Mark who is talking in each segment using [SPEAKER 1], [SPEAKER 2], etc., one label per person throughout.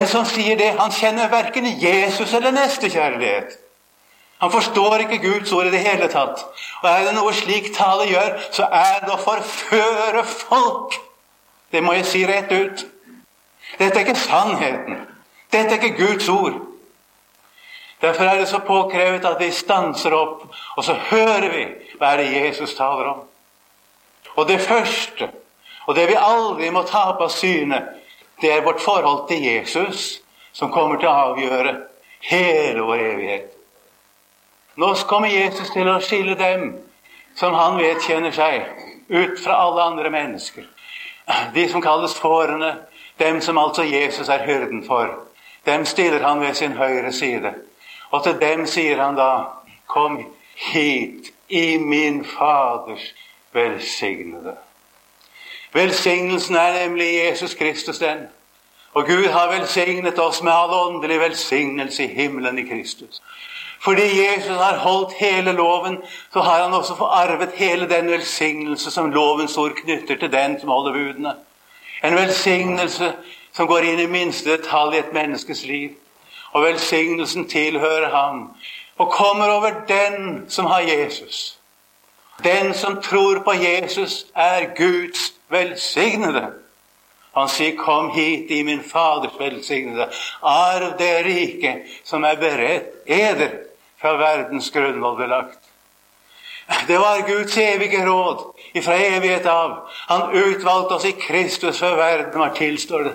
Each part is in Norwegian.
[SPEAKER 1] som sier det, han kjenner hverken Jesus eller nestekjærlighet. Han forstår ikke Guds ord i det hele tatt. Og er det noe slik tale gjør, så er det å forføre folk. Det må jeg si rett ut. Dette er ikke sannheten. Dette er ikke Guds ord. Derfor er det så påkrevet at vi stanser opp, og så hører vi hva er det Jesus taler om. Og det første, og det vi aldri må tape av syne, det er vårt forhold til Jesus, som kommer til å avgjøre hele vår evighet. Nå kommer Jesus til å skille dem som han vet kjenner seg, ut fra alle andre mennesker. De som kalles fårene, dem som altså Jesus er hyrden for, dem stiller han ved sin høyre side. Og til dem sier han da, kom hit i min Faders velsignede. Velsignelsen er nemlig Jesus Kristus den. Og Gud har velsignet oss med all åndelig velsignelse i himmelen i Kristus. Fordi Jesus har holdt hele loven, så har han også forarvet hele den velsignelse som lovens ord knytter til den som holder budene. En velsignelse som går inn i minste detalj i et menneskes liv. Og velsignelsen tilhører ham, og kommer over den som har Jesus. Den som tror på Jesus er Guds velsignede. Han sier, kom hit i min Faders velsignede, arv det rike som er beredt eder fra verdens grunnvoll belagt. Det var Guds evige råd ifra evighet av. Han utvalgte oss i Kristus før verden var til, står det.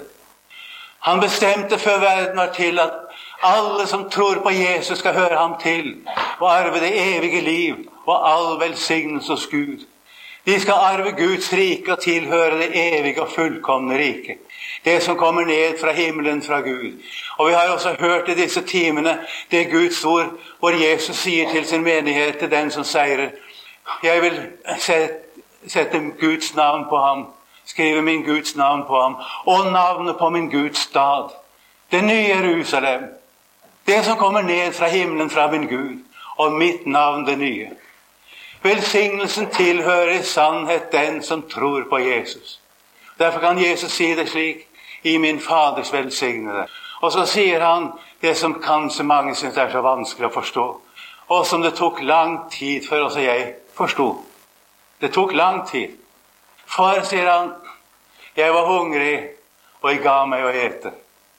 [SPEAKER 1] Han bestemte før verden var til at alle som tror på Jesus skal høre ham til og arve det evige liv og all velsignelse hos Gud. De skal arve Guds rike og tilhøre det evige og fullkomne rike. Det som kommer ned fra himmelen fra Gud. Og vi har også hørt i disse timene det Guds ord hvor Jesus sier til sin menighet, til den som seirer, jeg vil sette Guds navn på ham, skrive min Guds navn på ham, og navnet på min Guds stad. Det nye Jerusalem. Det som kommer ned fra himmelen fra min Gud, og mitt navn det nye. Velsignelsen tilhører i sannhet den som tror på Jesus. Derfor kan Jesus si det slik, i min Faders velsignede. Og så sier han det som kanskje mange synes er så vanskelig å forstå, og som det tok lang tid for oss og jeg forstod. Det tok lang tid. For, sier han, jeg var hungrig, og jeg ga meg å ete.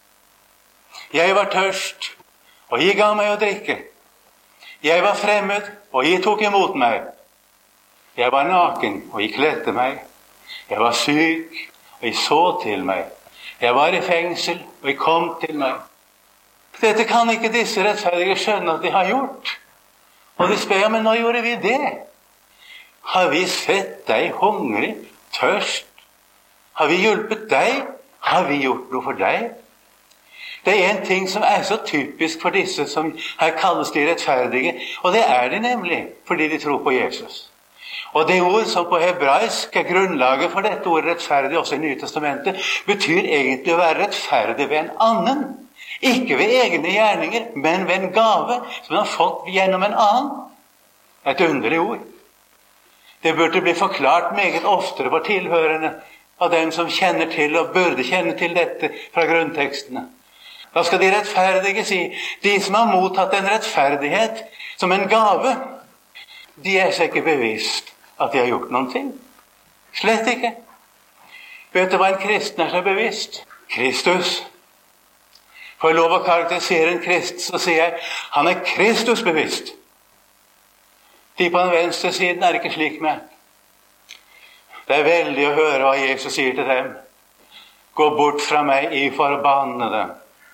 [SPEAKER 1] Jeg var tørst, og jeg ga meg å drikke. Jeg var fremmed, og jeg tok imot meg. Jeg var naken, og jeg kledde meg. Jeg var syk, og jeg så til meg. Jeg var i fengsel, og jeg kom til meg. Dette kan ikke disse rettferdige skjønne at de har gjort. Og de spør, men nå gjorde vi det. Har vi sett deg hungrig, tørst? Har vi hjulpet deg? Har vi gjort noe for deg? Det er en ting som er så typisk for disse som her kalles de rettferdige, og det er de nemlig, fordi de tror på Jesus. Og det ord som på hebraisk er grunnlaget for dette ordet rettferdig, også i Nye Testamentet, betyr egentlig å være rettferdig ved en annen. Ikke ved egne gjerninger, men ved en gave som man har fått gjennom en annen. Et underlig ord. Det burde bli forklart meget oftere for tilhørende av dem som kjenner til og burde kjenne til dette fra grunntekstene. Da skal de rettferdige si, de som har mottatt en rettferdighet som en gave, de er seg ikke bevisst at de har gjort noen ting. Slett ikke. Vet du hva en kristen er så bevisst? Kristus. For lov å karakterisere en kristen, så sier jeg, han er Kristus bevisst. De på den venstre siden er ikke slik med. Det er veldig å høre hva Jesus sier til dem. Gå bort fra meg i forbannede.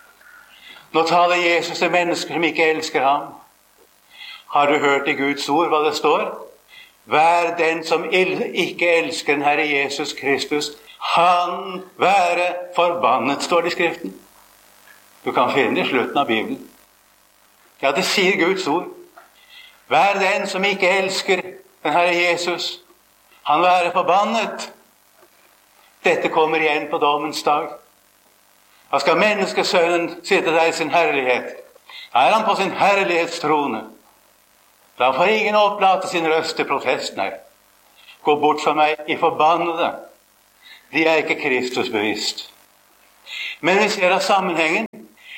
[SPEAKER 1] Nå taler Jesus til mennesker som ikke elsker ham. Har du hørt i Guds ord hva det står? Vær den som ikke elsker den Herre Jesus Kristus, han være forbannet, står det i Skriften. Du kan finne det i slutten av Bibelen. Ja, det sier Guds ord. Vær den som ikke elsker den Herre Jesus, han være forbannet. Dette kommer igjen på dommens dag. Da skal menneskesønnen sitte der i sin herlighet. Da er han på sin herlighetstrone. Da får ingen opplate sin røst til protest, nei. Gå bort fra meg i forbannede. De er ikke Kristus bevisst. Men vi ser av sammenhengen.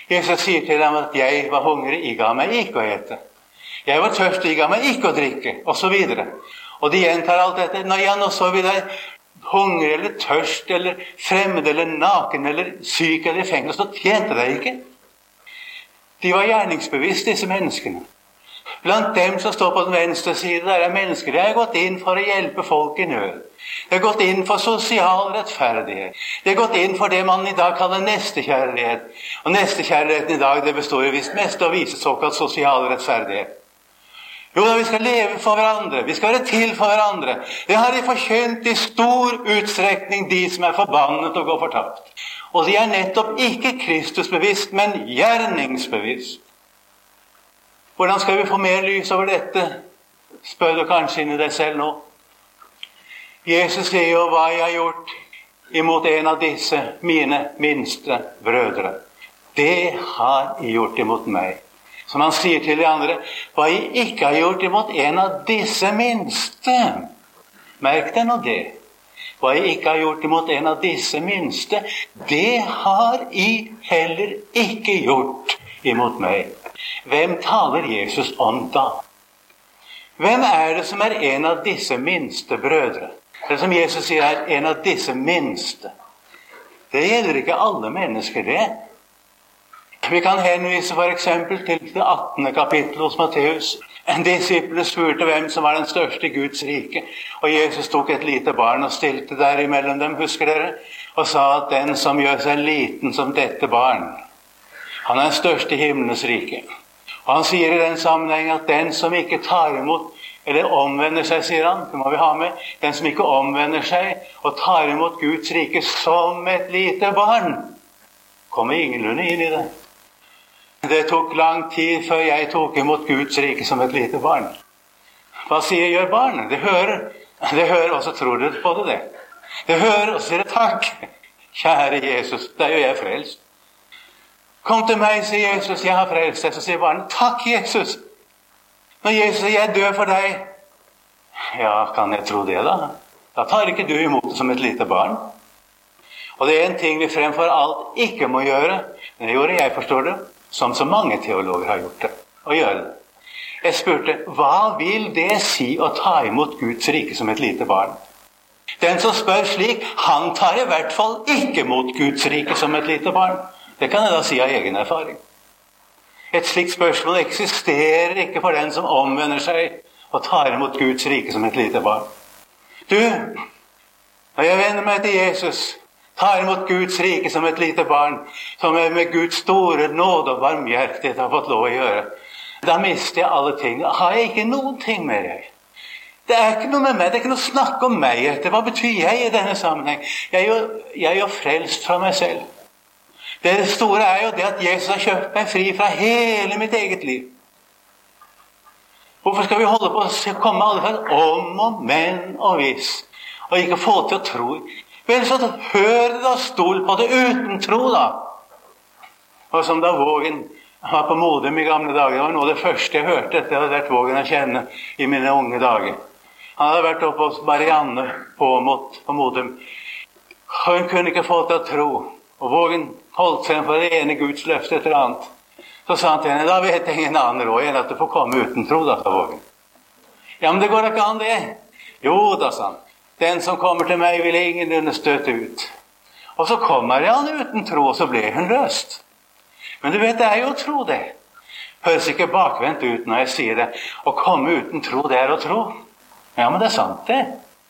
[SPEAKER 1] Jesus sier til dem at jeg var hungrig, I ga meg ikke å ete. Jeg var tørst, I ga meg ikke å drikke, og så videre. Og de gjentar alt dette. Når jeg nå så vi deg hungrig eller tørst eller fremmed eller naken eller syk eller i fengsel, så tjente deg ikke. De var gjerningsbevisst, disse menneskene. Blant dem som står på den venstre side, der mennesker. De har gått inn for å hjelpe folk I nød. De har gått inn for sosial rettferdighet. De har gått inn for det man I dag kaller nestekjærlighet. Og nestekjærligheten I dag, det består jo visst mest av å vise såkalt sosial rettferdighet. Jo da, vi skal leve for hverandre. Vi skal være til for hverandre. Det har de forkynt I stor utstrekning, de som forbannet og går fortapt. Og de nettopp ikke Kristusbevisst, men gjerningsbevisst. Hvordan skal vi få mer lys over dette? Spør du kanskje inn I deg selv nå. Jesus sier jo hva jeg har gjort imot en av disse mine minste brødre. Det har I gjort imot meg. Som han sier til de andre, hva jeg ikke har gjort imot en av disse minste. Merk deg nå det. Hva jeg ikke har gjort imot en av disse minste, det har jeg heller ikke gjort imot meg. Hvem taler Jesus om da? Hvem det som en av disse minste brødre? Det som Jesus sier en av disse minste. Det gjelder ikke alle mennesker, det. Vi kan henvise for eksempel til det 18. kapittel hos Matteus. En disippel spurte hvem som var den største I Guds rike. Og Jesus tok et lite barn og stilte der imellom dem, husker dere? Og sa at den som gjør seg liten som dette barn, han den største I himmelens rike. Og han sier I den sammenheng at den som ikke tar imot, eller omvender seg, sier han, det må vi ha med, den som ikke omvender seg og tar imot Guds rike som et lite barn, kommer ingenlunde inn I det. Det tok lang tid før jeg tok imot Guds rike som et lite barn. Hva gjør barnet? Det hører, og så tror du på det. Det hører, og så sier det takk. Kjære Jesus, da er jeg frelst. Kom til meg, sier Jesus, jeg har frelst deg. Så sier barnet, takk Jesus. Når Jesus sier, jeg dør for deg. Ja, kan jeg tro det da? Da tar ikke du imot det som et lite barn. Og det en ting vi fremfor alt ikke må gjøre, men det gjorde jeg, forstår du, som så mange teologer har gjort det, og gjør det. Jeg spurte, hva vil det si å ta imot Guds rike som et lite barn? Den som spør slik, han tar I hvert fall ikke imot Guds rike som et lite barn. Det kan jeg da si av egen erfaring. Et slikt spørsmål eksisterer ikke for den som omvender seg og tar imot Guds rike som et lite barn. Du, når jeg vender meg til Jesus, tar imot Guds rike som et lite barn, som jeg med Guds store nåde og varmhjertighet har fått lov å gjøre, da mister jeg alle ting. Da har jeg ikke noen ting med deg. Det ikke noe med meg, det ikke noe snakk om meg. Hva betyr jeg I denne sammenheng? Jeg er jo frelst fra meg selv. Det store jo det at Jesus har kjøpt meg fri fra hele mitt eget liv. Hvorfor skal vi holde på å komme alle fra om og men og hvis, og ikke få til å tro? Vel, så hør det og stol på det uten tro da. Og som da Vågen var på Modum I gamle dager, det var noe av det første jeg hørte etter jeg hadde vært Vågen å kjenne I mine unge dager. Han hadde vært oppe hos Marianne på Modum. Hun kunne ikke få til å tro. Og Vågen holdt seg for det ene Guds løfte etter annet. Så sa han til henne, da vet jeg ingen annen råd enn at du får komme uten tro da, sa Vågen. Ja, men det går ikke an det. Jo da, sa han. Den som kommer til meg vil ingen støte ut. Og så kommer han uten tro, og så blir hun løst. Men du vet, det jo å tro det. Høres ikke bakvendt ut når jeg sier det. Å komme uten tro, det å tro. Ja, men det sant det.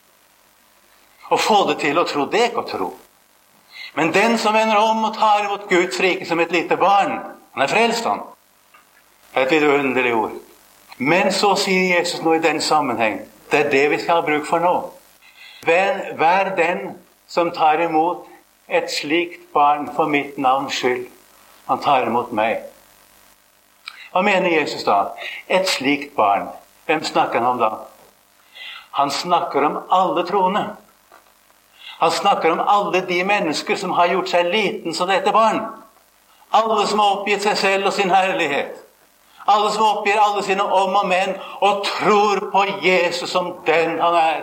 [SPEAKER 1] Å få det til å tro, det ikke å tro. Men den som vender om og tar imot Guds rike som et lite barn, han frelst han. Det et vidunderlig ord. Men så sier Jesus nå I den sammenheng, det det vi skal ha bruk for nå. Vær den som tar imot et slikt barn for mitt navns skyld. Han tar imot meg. Hva mener Jesus da? Et slikt barn. Hvem snakker han om da? Han snakker om alle troende. Han snakker om alle de mennesker som har gjort seg liten som dette barn. Alle som har oppgitt seg selv og sin herlighet. Alle som oppgir alle sine om og men og tror på Jesus som den han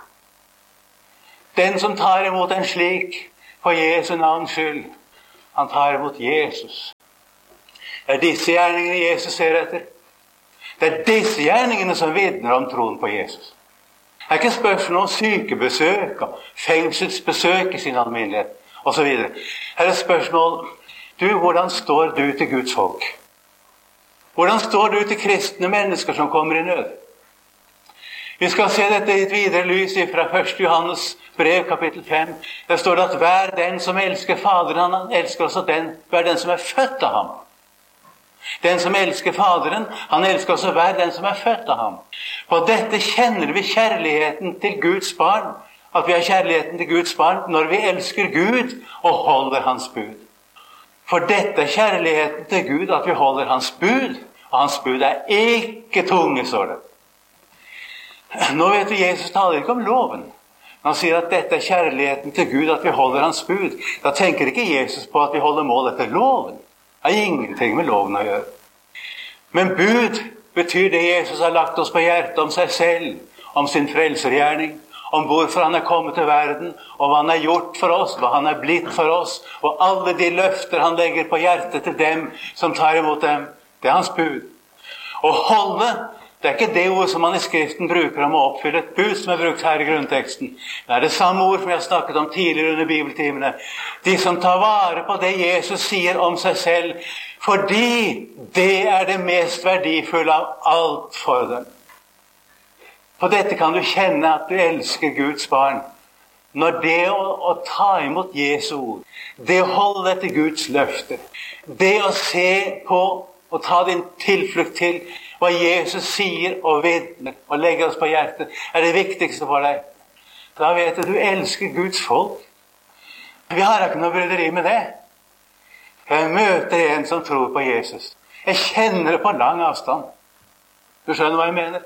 [SPEAKER 1] Den som tar imot en slik for Jesu navns skyld, han tar imot Jesus. Det disse gjerningene Jesus ser etter. Det disse gjerningene som vitner om troen på Jesus. Det ikke spørsmål om sykebesøk og fengselsbesøk i sin alminnelighet, og så videre. Her spørsmål, hvordan står du til Guds folk? Hvordan står du til kristne mennesker som kommer i nød? Vi skal se dette i et videre lys fra 1. Johannes brev, kapittel 5. Der står det at hver den som elsker Faderen, han elsker også hver den som er født av ham. Den som elsker Faderen, han elsker også hver den som er født av ham. På dette kjenner vi kjærligheten til Guds barn, at vi har kjærligheten til Guds barn når vi elsker Gud og holder hans bud. For dette er kjærligheten til Gud, at vi holder hans bud, og hans bud er ikke tunge, står det. Nå vet du, Jesus taler ikke om loven. Han sier at dette er kjærligheten til Gud, at vi holder hans bud. Da tenker ikke Jesus på at vi holder mål etter loven. Det har ingenting med loven å gjøre. Men bud betyr det Jesus har lagt oss på hjertet om seg selv, om sin frelsergjerning, om hvorfor han er kommet til verden, og hva han har gjort for oss, hva han er blitt for oss, og alle de løfter han legger på hjertet til dem som tar imot dem. Det er hans bud. Å holde, det er ikke det ord som man i Skriften bruker om å oppfylle et bud som er brukt her i grunnteksten. Det er det samme ord som jeg har snakket om tidligere under bibeltimene. De som tar vare på det Jesus sier om seg selv, fordi det er det mest verdifulle av alt for dem. På dette kan du kjenne at du elsker Guds barn. Når det å ta imot Jesu ord, det å holde etter Guds løfter, det å se på og ta din tilflukt til hva Jesus sier og vitner og legger oss på hjertet, er det viktigste for deg. Da vet du elsker Guds folk. Vi har ikke noe bryderi med det. Jeg møter en som tror på Jesus. Jeg kjenner det på lang avstand. Du skjønner hva jeg mener?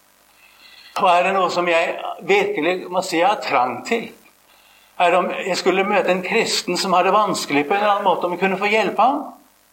[SPEAKER 1] Og er det noe som jeg virkelig må si jeg har trang til? Er det om jeg skulle møte en kristen som har det vanskelig på en eller annen måte, om jeg kunne få hjelpe ham?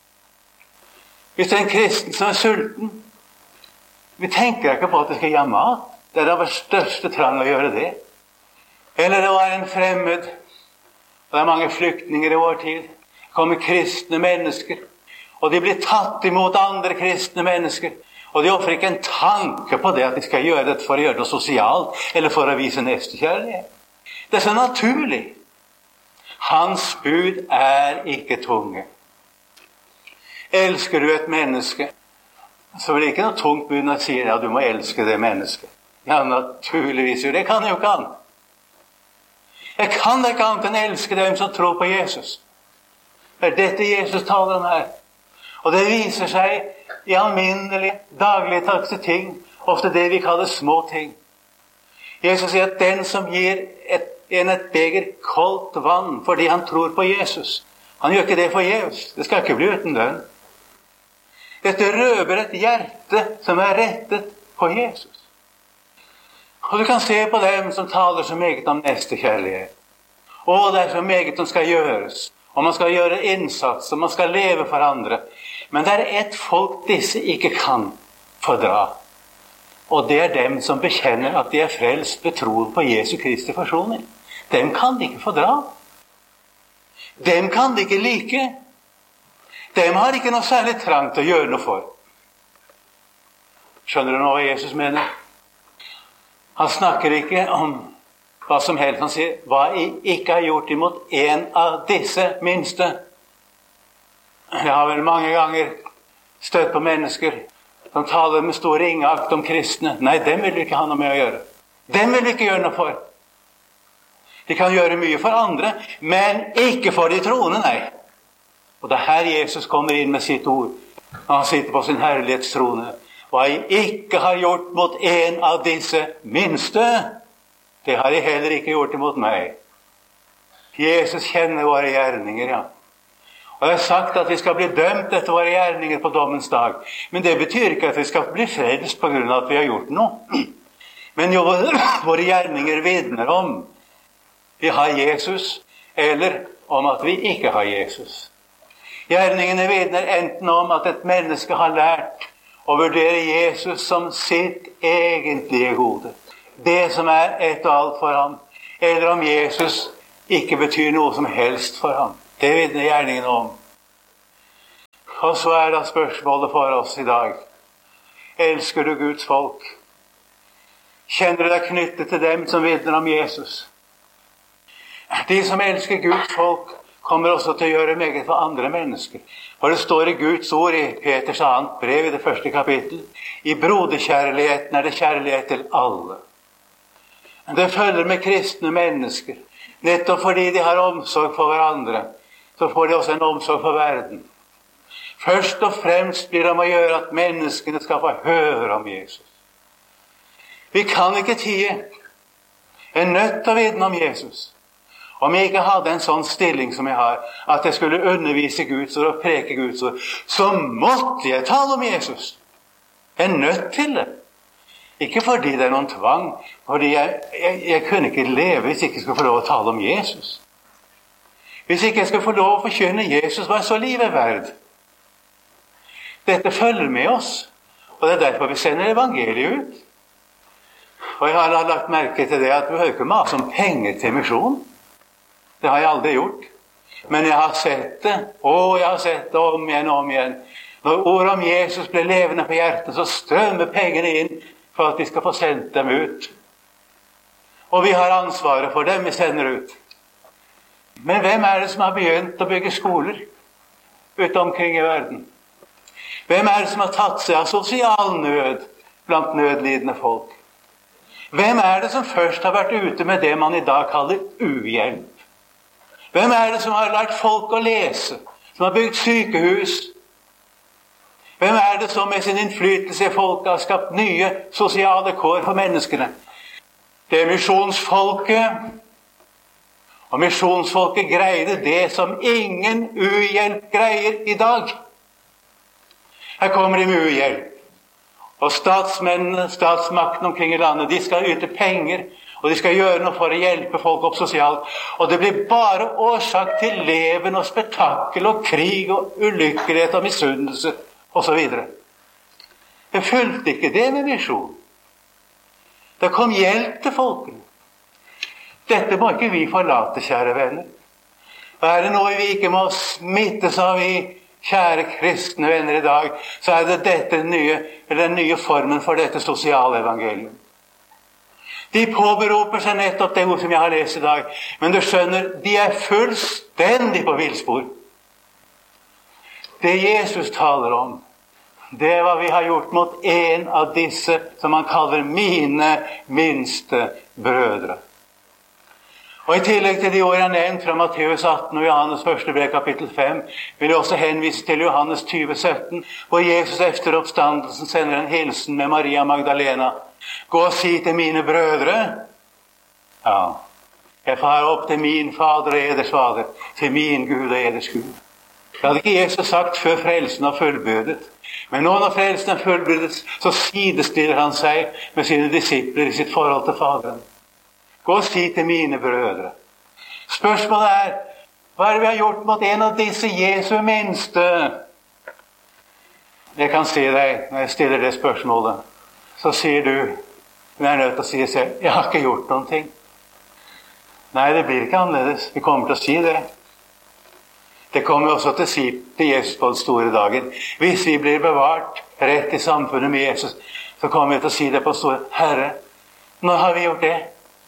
[SPEAKER 1] Hvis det er en kristen som er sulten, vi tenker ikke på at det skal gi mat. Det er vår største trang å gjøre det. Eller det var en fremmed, og det er mange flyktninger i vår tid. Det kommer kristne mennesker, og de blir tatt imot andre kristne mennesker. Og de offrer ikke en tanke på det at de skal gjøre det for å gjøre det sosialt, eller for å vise nestekjærlighet. Det er så naturlig. Hans bud er ikke tunge. Elsker du et menneske, så er det ikke noe tungt bud når jeg sier at du må elske det mennesket. Ja, naturligvis jo. Det kan jeg jo ikke annet. Jeg kan ikke annet enn elske dem som tror på Jesus. Det er dette Jesus taler om her. Og det viser seg i alminnelige, dagligdagse ting, ofte det vi kaller små ting. Jesus sier at den som gir et beger koldt vann fordi han tror på Jesus, han gjør ikke det forgjeves. Det skal ikke bli uten lønn. Dette røper et hjerte som er rettet på Jesus. Og du kan se på dem som taler så meget om nestekjærlighet. Og det er så meget som skal gjøres. Og man skal gjøre innsats, og man skal leve for andre. Men det er ett folk disse ikke kan fordra. Og det er dem som bekjenner at de er frelst ved troen på Jesu Kristi forsoning. Dem kan de ikke fordra. Dem kan de ikke like. Dem har ikke noe særlig trang til å gjøre noe for. Skjønner du nå hva Jesus mener? Han snakker ikke om hva som helst. Han sier, hva jeg ikke har gjort imot en av disse minste. Jeg har vel mange ganger støtt på mennesker som taler med stor ringeakt om kristne. Nei, dem vil ikke ha noe med å gjøre. Dem vil ikke gjøre noe for. De kan gjøre mye for andre, men ikke for de troende, nei. Og det er her Jesus kommer inn med sitt ord. Han sitter på sin herlighetstrone. Hva jeg ikke har gjort mot en av disse minste, det har jeg heller ikke gjort imot meg. Jesus kjenner våre gjerninger, ja. Og jeg har sagt at vi skal bli dømt etter våre gjerninger på dommens dag. Men det betyr ikke at vi skal bli frelst på grunn av at vi har gjort noe. Men jo våre gjerninger vitner om vi har Jesus, eller om at vi ikke har Jesus. Gjerningen vitner enten om at et menneske har lært å vurdere Jesus som sitt egentlige gode. Det som er ett og alt for ham. Eller om Jesus ikke betyr noe som helst for ham. Det vitner gjerningen om. Og så da spørsmålet for oss i dag. Elsker du Guds folk? Kjenner du deg knyttet til dem som vitner om Jesus? De som elsker Guds folk, kommer også til å gjøre meget for andre mennesker. For det står i Guds ord i Peters 2. brev i det 1. kapittel: i broderkjærligheten det kjærlighet til alle. Det følger med kristne mennesker. Nettopp fordi de har omsorg for hverandre, så får de også en omsorg for verden. Først og fremst blir det om å gjøre at menneskene skal få høre om Jesus. Vi kan ikke tie. Jeg er nødt til å vitne om Jesus. Om jeg ikke hadde en sånn stilling som jeg har, at jeg skulle undervise Guds ord og preke Guds ord, så måtte jeg tale om Jesus. Jeg er nødt til det. Ikke fordi det er noen tvang, fordi jeg kunne ikke leve hvis jeg ikke skulle få lov å tale om Jesus. Hvis ikke jeg skulle få lov å forkynne Jesus, hva er så livet verd? Dette følger med oss, og det er derfor vi sender evangeliet ut. Og jeg har lagt merke til det at vi hører ikke mase om penger til misjon. Det har jeg aldri gjort. Men jeg har sett det, og jeg har sett det om igjen og om igjen. Når ordet om Jesus blir levende på hjertet, så strømmer pengene inn for at vi skal få sendt dem ut. Og vi har ansvaret for dem vi sender ut. Men hvem er det som har begynt å bygge skoler ute omkring i verden? Hvem er det som har tatt seg av sosial nød blant nødlidende folk? Hvem er det som først har vært ute med det man i dag kaller uhjelp? Hvem er det som har lært folk å lese, som har bygd sykehus? Hvem er det som med sin innflytelse i folket har skapt nye sosiale kår for menneskene? Det er misjonsfolket. Og misjonsfolket greide det som ingen uhjelp greier i dag. Her kommer de med uhjelp. Og statsmennene, statsmakten omkring i landet, de skal yte penger, og de skal gjøre noe for å hjelpe folk opp sosialt. Og det blir bare årsak til leven og spetakkel og krig og ulykkelighet og misunnelse og så videre. Det fulgte ikke det med misjon. Det kom hjelp til folkene. Dette må ikke vi forlate, kjære venner. Og er det noe vi ikke må smittes av i, kjære kristne venner i dag, så er det den nye formen for dette sosiale evangelium. De påberoper seg nettopp det ord som jeg har lest i dag, men du skjønner, de er fullstendig på villspor. Det Jesus taler om, det er hva vi har gjort mot en av disse som han kaller mine minste brødre. Og i tillegg til de ord jeg nevnt fra Matteus 18 og Johannes 1. brev kapittel 5, vil jeg også henvise til Johannes 20:17, hvor Jesus efter oppstandelsen sender en hilsen med Maria Magdalena. Gå og si til mine brødre, ja, jeg farer opp til min fader og eders fader, til min Gud og eders Gud. Det hadde ikke Jesus sagt før frelsen var fullbyrdet. Men nå når frelsen er fullbyrdet, så sidestiller han seg med sine disipler i sitt forhold til Faderen. Gå og si til mine brødre. Spørsmålet er, hva er det vi har gjort mot en av disse Jesu minste? Jeg kan si deg, når jeg stiller det spørsmålet, så sier du, vi er nødt til å si selv, jeg har ikke gjort noen ting. Nei, det blir ikke annerledes. Vi kommer til å si det. Det kommer også til å si til Jesus på den store dagen. Hvis vi blir bevart rett i samfunnet med Jesus, så kommer vi til å si det på store, Herre, når har vi gjort det?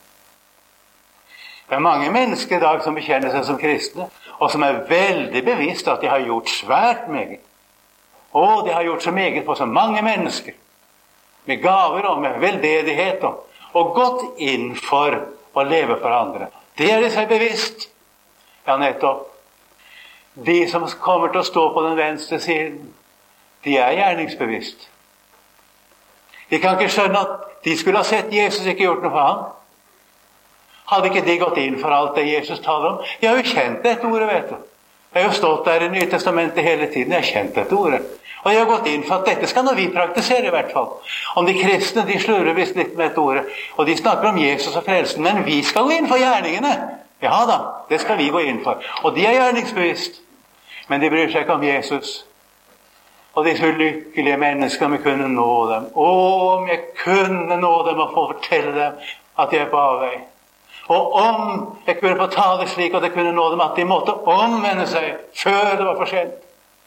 [SPEAKER 1] Det er mange mennesker i dag som bekjenner seg som kristne, og som er veldig bevisst at de har gjort svært meget. Og de har gjort så meget for så mange mennesker, med gaver og med veldedighet, og gått inn for å leve for andre. Det er de seg bevisst. Ja, nettopp. De som kommer til å stå på den venstre siden, de er gjerningsbevisst. De kan ikke skjønne at de skulle ha sett Jesus ikke gjort noe for ham. Hadde ikke de gått inn for alt det Jesus taler om? De har jo kjent dette ordet, vet du. Jeg har jo stått der i Nye Testamentet hele tiden. Jeg har kjent dette ordet. Og jeg har gått inn for at dette skal nå vi praktisere i hvert fall. Om de kristne, de slurrer visst litt med dette ordet. Og de snakker om Jesus og frelsen. Men vi skal gå inn for gjerningene. Ja da, det skal vi gå inn for. Og de er gjerningsbevisst. Men de bryr seg ikke om Jesus. Og disse ulykkelige menneskene, vi kunne nå dem. Å, om jeg kunne nå dem og få fortelle dem at jeg er på avvei. Og om jeg kunne få tale slik at jeg kunne nå dem, at de måtte omvende seg før det var for sent.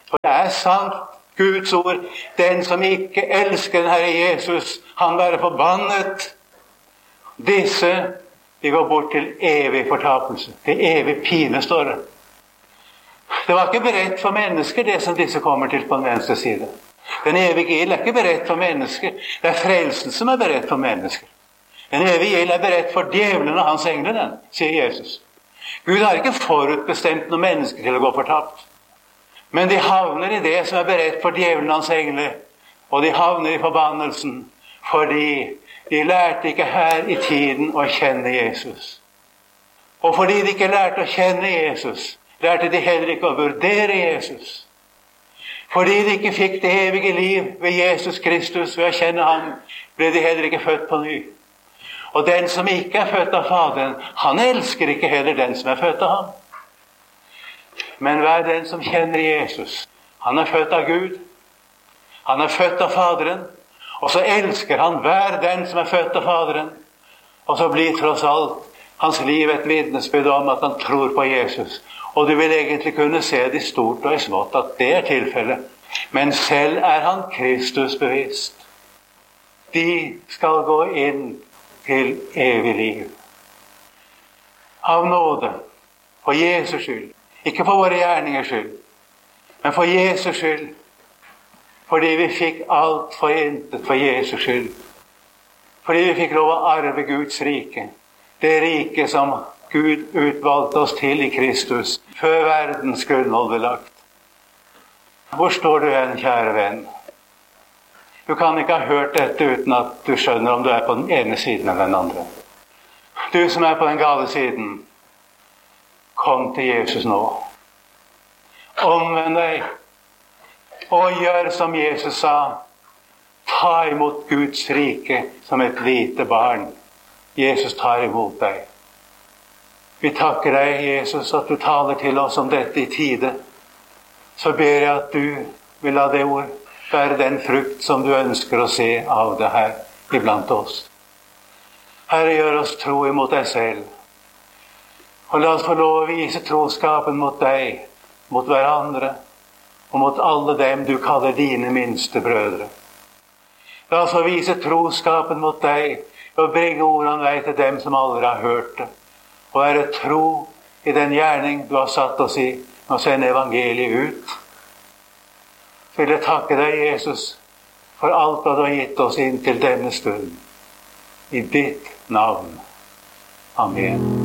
[SPEAKER 1] For det er sant, Guds ord, den som ikke elsker den Herre Jesus, han være forbannet. Disse, de går bort til evig fortapelse, til evig pine, står det. Det var ikke beredt for mennesker, det som disse kommer til på den venstre side. Den evige ild er ikke beredt for mennesker. Det er frelsen som er beredt for mennesker. Den evige ild er beredt for djevelen og hans engler, den, sier Jesus. Gud har ikke forutbestemt noen mennesker til å gå fortapt. Men de havner i det som er beredt for djevelen og hans engler. Og de havner i forbannelsen fordi de lærte ikke her i tiden å kjenne Jesus. Og fordi de ikke lærte å kjenne Jesus, lærte de heller ikke å vurdere Jesus. Fordi de ikke fikk det evige liv ved Jesus Kristus, ved å kjenne ham, ble de heller ikke født på ny. Og den som ikke er født av Faderen, han elsker ikke heller den som er født av ham. Men hver den som kjenner Jesus, han er født av Gud, han er født av Faderen, og så elsker han hver den som er født av Faderen. Og så blir tross alt hans liv et vitnesbyrd om at han tror på Jesus. Og du vil egentlig kunne se det i stort og i smått at det er tilfellet. Men selv er han Kristus bevisst. De skal gå inn til evig liv. Av nåde, for Jesus skyld. Ikke for våre gjerningers skyld, men for Jesus skyld. Fordi vi fikk alt for intet for Jesus skyld. Fordi vi fikk lov å arve Guds rike. Det rike som Gud utvalgte oss til i Kristus, før verdens grunnvoll ble lagt. Hvor står du hen, kjære venn? Du kan ikke ha hørt dette uten at du skjønner om du er på den ene siden eller den andre. Du som er på den gale siden, kom til Jesus nå. Omvend deg, og gjør som Jesus sa. Ta imot Guds rike som et lite barn. Jesus tar imot deg. Vi takker deg, Jesus, at du taler til oss om dette i tide. Så ber jeg at du vil la det ord være den frukt som du ønsker å se av det her iblant oss. Herre, gjør oss tro imot deg selv. Og la oss få lov å vise troskapen mot deg, mot hverandre, og mot alle dem du kaller dine minste brødre. La oss få vise troskapen mot deg, og bringe ord om deg til dem som aldri har hørt det. Og være tro i den gjerning du har satt oss i, og sende evangeliet ut. Så vil jeg takke deg, Jesus, for alt du har gitt oss inn til denne stund. I ditt navn. Amen.